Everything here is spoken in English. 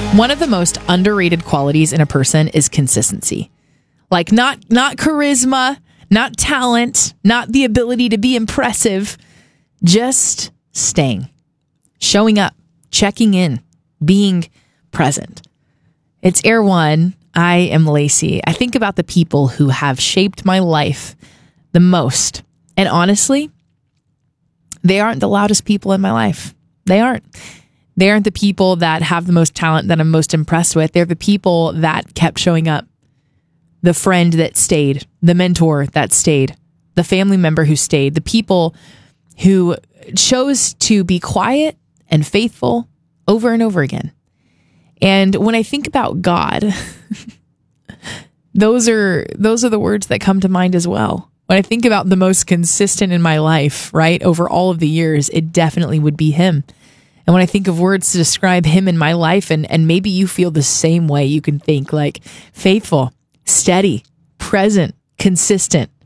One of the most underrated qualities in a person is consistency. Like not charisma, not talent, not the ability to be impressive, just staying, showing up, checking in, being present. It's Air One. I am Lacey. I think about the people who have shaped my life the most. And honestly, they aren't the loudest people in my life. They aren't. They aren't the people that have the most talent that I'm most impressed with. They're the people that kept showing up. The friend that stayed, the mentor that stayed, the family member who stayed, the people who chose to be quiet and faithful over and over again. And when I think about God, those are the words that come to mind as well. When I think about the most consistent in my life, right, over all of the years, it definitely would be him. And when I think of words to describe him in my life, and maybe you feel the same way, you can think like faithful, steady, present, consistent,